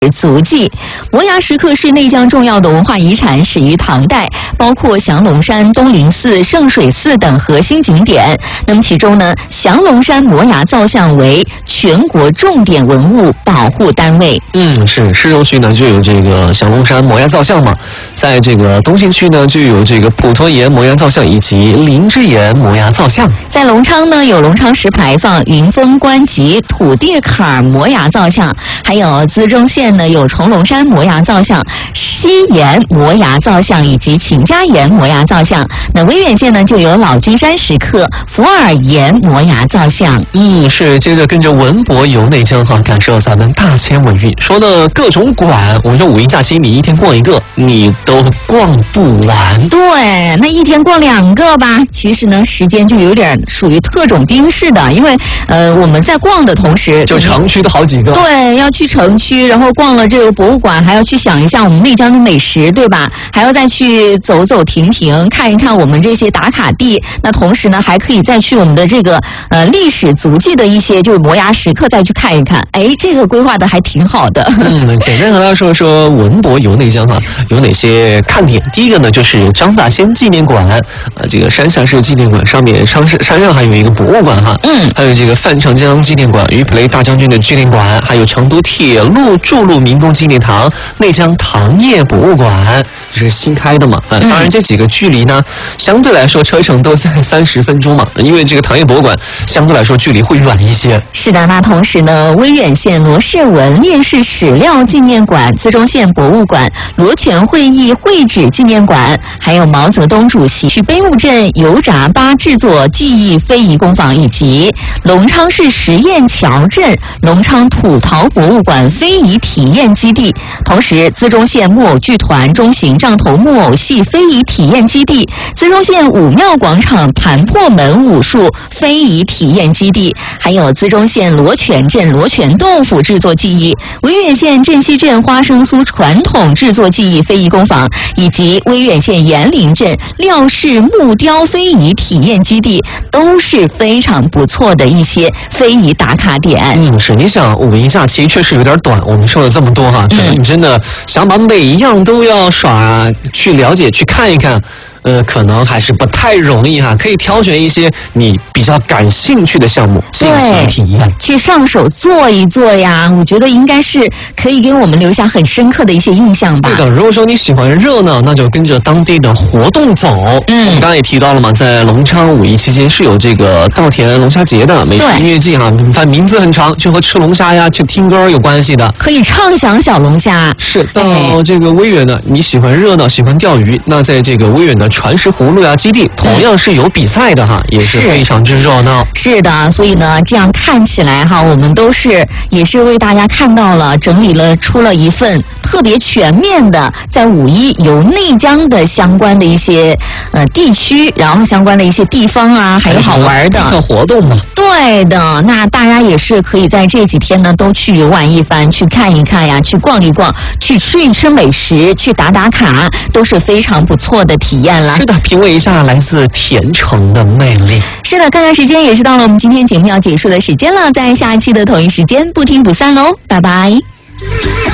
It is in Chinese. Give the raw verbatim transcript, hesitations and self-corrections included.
足迹。摩崖石刻是内江重要的文化遗产，始于唐代，包括降龙山、东林寺、圣水寺等核心景点。那么其中呢，降龙山摩崖造像为全国重点文物保护单位。 嗯，是市中区呢就有这个降龙山摩崖造像嘛，在这个东兴区呢就有这个普陀岩摩崖造像以及林芝岩摩崖造像。 在隆昌呢有隆昌石牌坊、云峰关及土地坎摩崖造像，还有资中县呢有重龙山摩崖造像、西岩摩崖造像以及秦家岩摩崖造像。那威远县呢就有老君山石刻、福尔岩摩崖造像。 嗯，是接着跟着文博游内江哈，感受咱们大千文运。说的各种馆，我们说五一假期你一天逛一个，你都逛不完。 对，那一天逛两个吧，其实呢时间就有点属于特种兵式的，因为呃我们在逛的同时， 就城区的好几个。 对，要去城区，然后逛了这个博物馆，还要去想一下我们内江的美食，对吧？还要再去走走停停，看一看我们这些打卡地。那同时呢，还可以再去我们的这个呃历史足迹的一些就是摩崖石刻再去看一看。哎，这个规划的还挺好的。 嗯，简单和大家说说文博游内江哈有哪些看点。第一个呢就是张大仙纪念馆，呃，这个山下市纪念馆上面山山上还有一个博物馆哈， 嗯， 还有这个范长江纪念馆、于普雷大将军的纪念馆，还有成都铁路筑路民工纪念堂、内江糖业博物馆，这是新开的嘛？呃，当然这几个距离呢，相对来说车程都在三十分钟嘛，因为这个糖业博物馆相对来说距离会远一些。 是的，那同时呢，威远县罗氏文烈士史料纪念馆、资中县博物馆、罗泉会议会址纪念馆，还有毛泽东主席去碑木镇油炸粑制作记忆非遗工坊，以及隆昌市实验桥镇隆昌土陶博物馆非遗体验基地。同时，资中县木偶剧团中型杖头木偶戏非遗体验基地，资中县武庙广场盘破门武术非遗体验基地，还有资中县罗泉镇罗泉豆腐制作技艺，威远县镇西镇花生酥传统制作技艺非遗工坊，以及威远县延陵镇廖氏木雕非遗体验基地，都是非常不错的一些非遗打卡点。 嗯，是，你想五一假期确实有点短，我们说了这么多哈，可能你真的想把每一样都要耍去了解去看一看。呃，可能还是不太容易哈，可以挑选一些你比较感兴趣的项目进行体验， 去上手做一做呀。我觉得应该是可以给我们留下很深刻的一些印象吧。 对的，如果说你喜欢热闹，那就跟着当地的活动走。嗯，我们刚刚也提到了嘛，在隆昌五一期间是有这个稻田龙虾节的美食音乐季哈，反正名字很长，就和吃龙虾呀、去听歌有关系的， 可以畅想小龙虾。 是到这个威远呢，你喜欢热闹，喜欢钓鱼，那在这个威远的传石葫芦呀基地同样是有比赛的哈，也是非常之热闹。 是的，所以呢，这样看起来哈，我们都是也是为大家看到了整理了出了一份特别全面的在五一游内江的相关的一些呃地区，然后相关的一些地方啊，还有好玩的活动嘛。 对的，那大家也是可以在这几天呢都去游玩一番，去看一看呀，去逛一逛，去吃一吃美食，去打打卡，都是非常不错的体验了。 是的，品味一下来自甜城的魅力。 是的，看看时间也是到了我们今天节目要结束的时间了，在下一期的同一时间不听不散喽，拜拜。